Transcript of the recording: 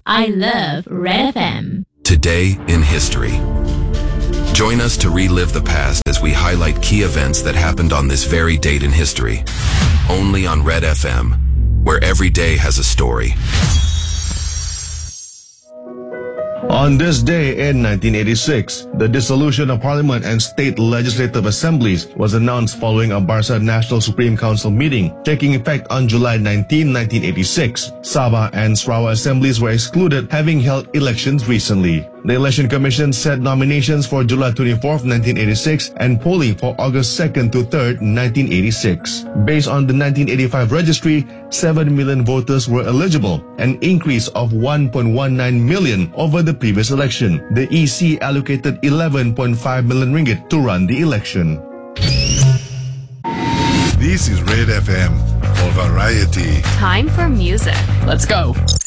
I love Red FM. Today in history. Join us to relive the past as we highlight key events that happened on this very date in history. Only on Red FM, where every day has a story. On this day in 1986, the dissolution of Parliament and state legislative assemblies was announced following a Barca National Supreme Council meeting taking effect on July 19, 1986. Sabah and Sarawak assemblies were excluded, having held elections recently. The Election Commission set nominations for July 24, 1986 and polling for August 2nd to 3rd, 1986. Based on the 1985 registry, 7 million voters were eligible, an increase of 1.19 million over the previous election. The EC allocated 11.5 million ringgit to run the election. This is Red FM for variety. Time for music. Let's go.